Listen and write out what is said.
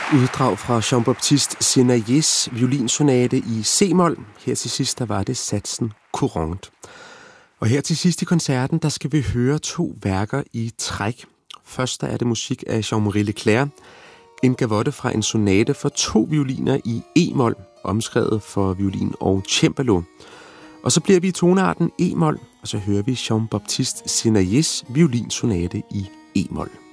Uddrag fra Jean-Baptiste Senaillés violinsonate i C-mol. Her til sidst, der var det satsen courante. Og her til sidst i koncerten, der skal vi høre 2 værker i træk. Først der er det musik af Jean-Marie Leclerc, en gavotte fra en sonate for 2 violiner i E-mol, omskrevet for violin og cembalo. Og så bliver vi i tonearten E-mol, og så hører vi Jean-Baptiste Senaillés violinsonate i E-mol.